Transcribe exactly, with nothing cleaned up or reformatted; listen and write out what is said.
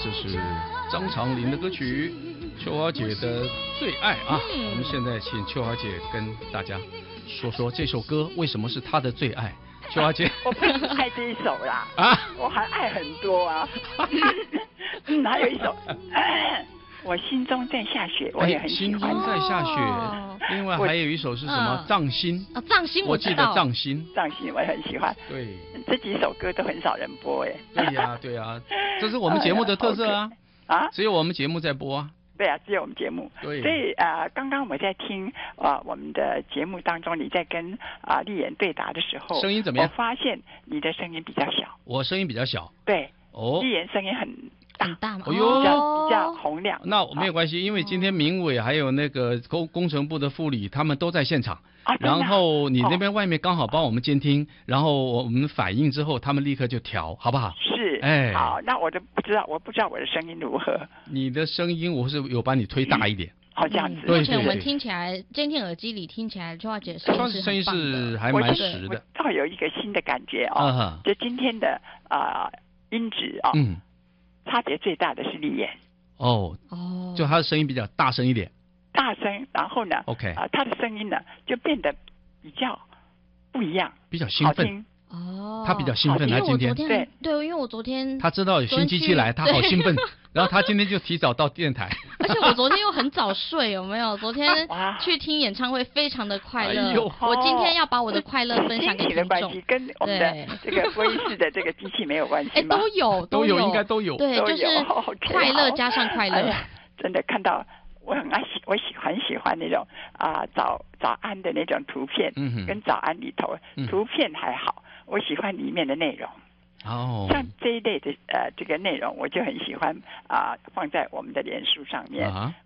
这是张长林的歌曲，秋华姐的最爱啊。嗯、我们现在请秋华姐跟大家说说这首歌为什么是她的最爱。秋华姐， 我不只爱这一首啦， 啊， 我还爱很多啊。嗯，还有一首。我心中在下雪，我也很喜欢。 心中在下雪，哦、另外还有一首是什么？藏心啊，藏心我记得藏心， 藏心我也很喜欢。 对， 这几首歌都很少人播哎。 对呀、啊，对呀、啊，这是我们节目的特色啊。 啊， 只有我们节目在播啊。 对啊，只有我们节目。 对。 所以啊、呃，刚刚我在听啊、呃、我们的节目当中，你在跟啊、呃、丽妍对答的时候， 声音怎么样？ 我发现你的声音比较小。 我声音比较小。 对。 哦。 丽妍声音很。 很大嘛， 哎呦， 比较比较洪亮。 那没有关系，因为今天民委还有那个工工程部的副理他们都在现场， 啊、 然后你那边外面刚好帮我们监听，哦、然后我们反应之后，他们立刻就调，好不好？ 是， 哎， 好，那我就不知道，我不知道我的声音如何。 你的声音我是有把你推大一点。 嗯、哦，这样子。 目前我们听起来，监听耳机里听起来，秋华姐的声音是声音是还蛮实的。 倒有一个新的感觉哦，啊、就今天的啊、呃、音质啊、哦， 嗯。 差别最大的是丽妍哦哦，就他的声音比较大声一点， 大声，然后呢 ，OK 啊、呃，他的声音呢就变得比较不一样， 比较兴奋哦， 他比较兴奋，他今天对对，因为我昨天他知道有新机器来，他好兴奋，然后他今天就提早到电台， 而且我昨天又很早睡，有没有？昨天去听演唱会，非常的快乐。哎、我今天要把我的快乐分享给听众。 的关系跟我们的这个威士的这个机器没有关系吗？ 哎，都有都有，应该都有。 对，就是快乐加上快乐。 哎、真的看到。我很爱喜，我喜很喜欢那种啊、呃、早早安的那种图片，嗯、跟早安里头、嗯、图片还好，我喜欢里面的内容。 哦， 像这一类的呃这个内容，我就很喜欢啊、呃、放在我们的脸书上面。啊、